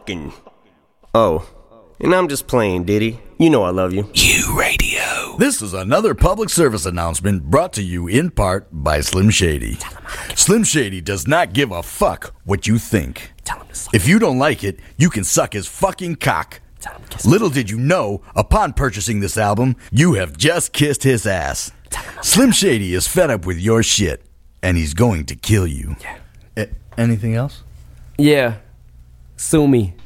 fucking. Oh, and I'm just playing, Diddy. You know I love you. You Radio. This is another public service announcement brought to you in part by Slim Shady. Slim Shady does not give a fuck what you think. If you don't like it, you can suck his fucking cock. Little did you know, upon purchasing this album, you have just kissed his ass. Slim Shady is fed up with your shit, and he's going to kill you. Anything else? Yeah. Sue me.